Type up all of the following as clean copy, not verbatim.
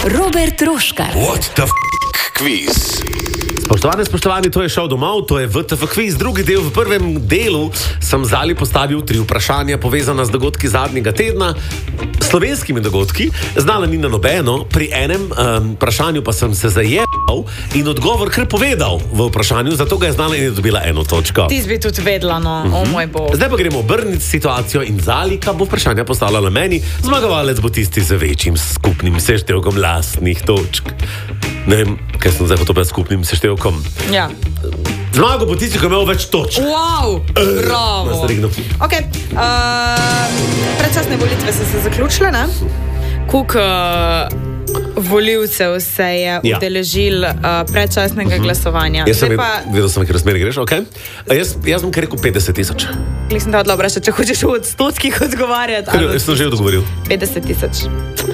Robert Roškar. What the quiz? Spoštovani, to je šel domov, to je VTF Quiz, drugi del. V prvem delu sem Zali postavil 3 vprašanja povezana z dogodki zadnjega tedna, slovenskimi dogodki, znala ni na nobeno, pri enem vprašanju pa sem se zajebal in odgovor kar povedal v vprašanju, zato ga je znala in je dobila 1 točko. Ti bi tudi vedela, no, moj bog. Zdaj pa gremo obrniti situacijo in Zalika bo vprašanja postavljala meni, zmagovalec bo tisti z večjim skupnim seštevkom lastnih točk. Ne vem, kaj sem zdaj hotel skupnim seštevkom. Ja. Zmago bo tisti, ko je imel več točk. Wow, bravo. Ok, predčasne volitve so se zaključile, ne? Koliko volivcev se je udeležil predčasnega glasovanja? Jaz sem vedel, v kateri smeri greš, ok? Jaz sem kar rekel 50,000. Nisem te odlo vprašal, če hočeš v odstotkih odgovarjati. Jaz sem že odgovoril. 50,000.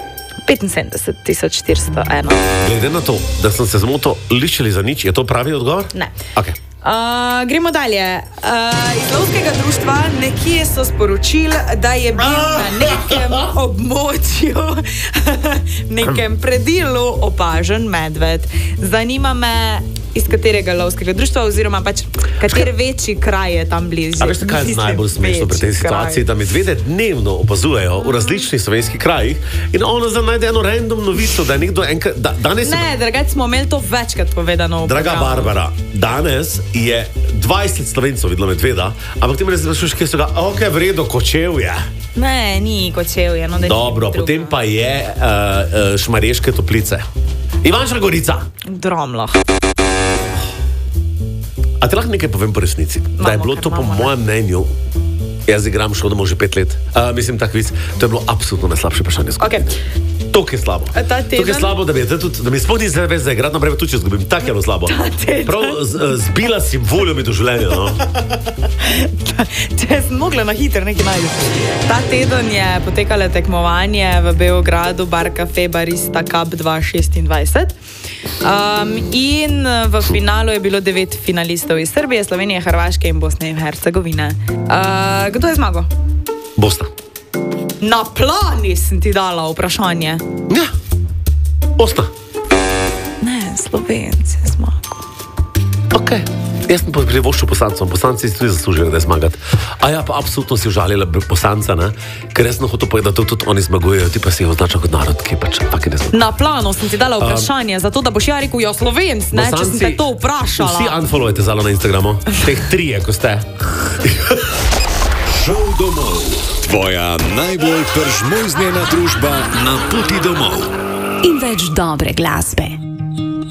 75,401. Glede na to, da sem se zmotil, ličili za nič, je to pravi odgovor? Ne. Okay. Gremo dalje. Iz lovskega društva nekje so sporočili, da je bil na nekem območju, nekem predilu opažen medved. Zanima me, iz katerega lovskega društva, oziroma pač katere večji kraj je tam blizu. A veste, kaj je najbolj smešno pri tej situaciji? Da medvede dnevno opazujejo v različnih slovenskih krajih in ona zdaj najde eno random novico, da je nekdo enkrat... Ne, dragac, smo imeli to večkrat povedano v programu. Draga Barbara, danes je 20 Slovencev videlo medveda, ampak ti me res sprašuješ, kje so ga, ok, v redu, Kočevje. Ne, ni Kočevje. No, dobro, potem pa je Šmarješke Toplice. Ivančna Gorica. Dromloh. A ti lahko nekaj povem po resnici? Da je bilo to po mojem mnenju, jaz igram šel domov že 5 let, mislim tak vis, to je bilo absolutno najslabše vprašanje skupaj. To je slabo. To je slabo, da mi sploh ni zdaj več zaigrati, naprej tudi če zgubim. Tak je bilo slabo. Prav zbila si voljo mi do življenja, no. Če sem mogla na hitro nekaj najti. Ta teden je potekalo tekmovanje v Beogradu, Bar Cafe Barista Cup 2026. In v finalu je bilo 9 finalistov iz Srbije, Slovenije, Hrvaške in Bosne in Hercegovine. Kdo je zmagal? Bosna. Na plani sem ti dala vprašanje. Ja, Bosna. Ne, Slovenci je zmagal. Ok, jaz sem privoščil poslancom, poslanci si tudi zaslužijo, da je zmagati. A ja, pa absolutno si užalila poslanca, ne? Ker jaz sem hotel povedati, da tudi oni zmagujejo, ti pa si jih označal kot narod, ki pač taki ne zmagujejo. Na planu sem ti dala vprašanje, zato da boš ja rekel, jo Slovenc, ne, če sem te to vprašala. Vsi unfollowajte Zalo na Instagramu, teh 3, ko ste. Šel domov. Tvoja najbolj peržmojznjena družba na poti domov. In več dobre glasbe.